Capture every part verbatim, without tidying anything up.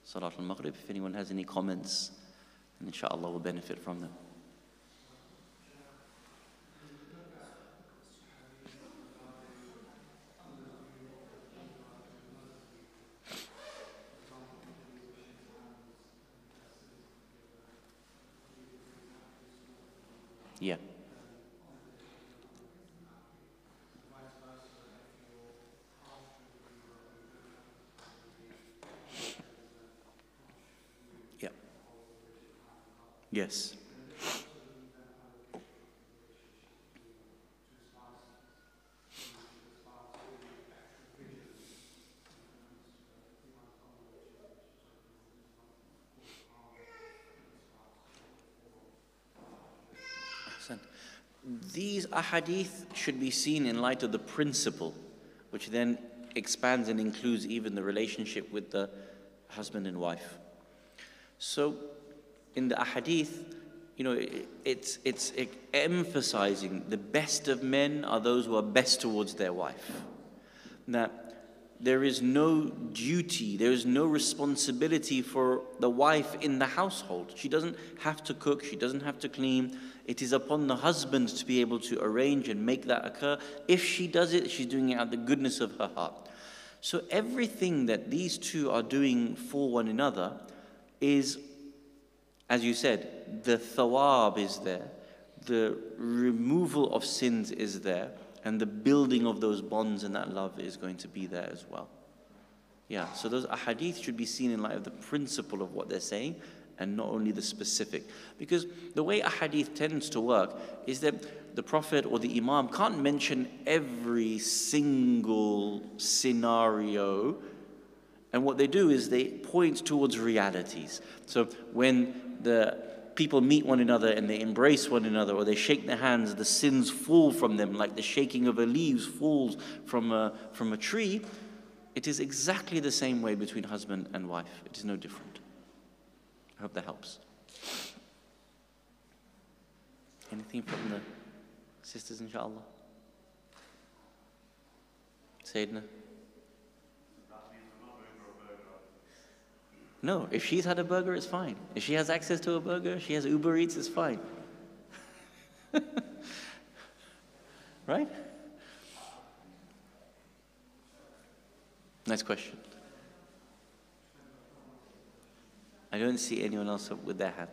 Salat al-Maghrib. If anyone has any comments, then inshallah we'll benefit from them. Yeah. Yeah. Yes. These ahadith should be seen in light of the principle, which then expands and includes even the relationship with the husband and wife. So, in the ahadith, you know, it's, it's emphasizing the best of men are those who are best towards their wife. That there is no duty, there is no responsibility for the wife in the household. She doesn't have to cook, she doesn't have to clean. It is upon the husband to be able to arrange and make that occur. If she does it, she's doing it out of the goodness of her heart. So everything that these two are doing for one another is, as you said, the thawab is there, the removal of sins is there, and the building of those bonds and that love is going to be there as well. Yeah, so those ahadith should be seen in light of the principle of what they're saying, and not only the specific. Because the way a hadith tends to work is that the Prophet or the Imam can't mention every single scenario, and what they do is they point towards realities. So when the people meet one another and they embrace one another, or they shake their hands, the sins fall from them like the shaking of a leaves falls from a, from a tree. It is exactly the same way between husband and wife. It is no different. I hope that helps. Anything from the sisters, inshallah? Sayyidina? No, if she's had a burger, it's fine. If she has access to a burger, she has Uber Eats, it's fine. Right? Next question. I don't see anyone else up with their hand.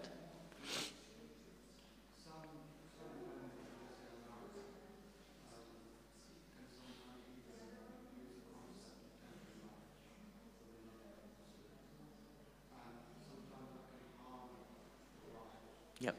Yep.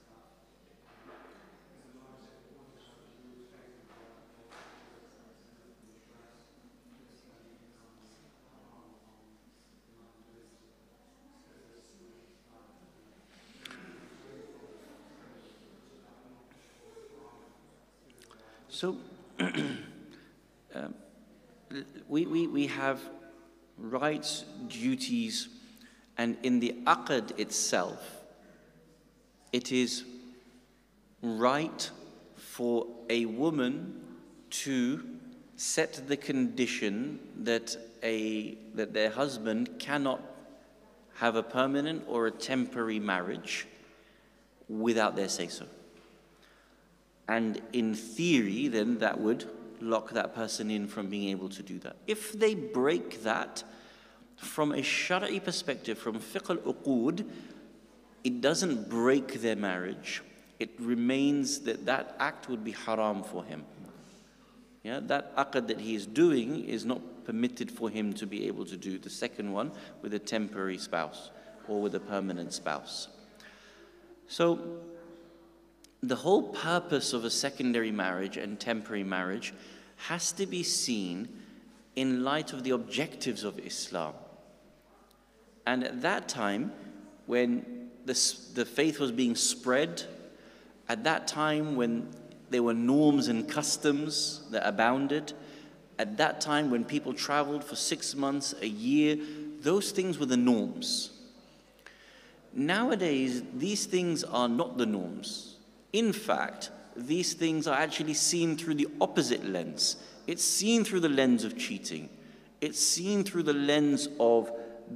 So, um, we, we, we have rights, duties, and in the aqd itself, it is right for a woman to set the condition that, a, that their husband cannot have a permanent or a temporary marriage without their say-so. And in theory, then that would lock that person in from being able to do that. If they break that, from a shari'i perspective, from fiqh al-uqud, it doesn't break their marriage. It remains that that act would be haram for him. Yeah, that aqd that he is doing is not permitted for him to be able to do the second one with a temporary spouse or with a permanent spouse. So, the whole purpose of a secondary marriage and temporary marriage has to be seen in light of the objectives of Islam. And at that time, when this, the faith was being spread, at that time when there were norms and customs that abounded, at that time when people traveled for six months, a year, those things were the norms. Nowadays, these things are not the norms. In fact, these things are actually seen through the opposite lens. It's seen through the lens of cheating. It's seen through the lens of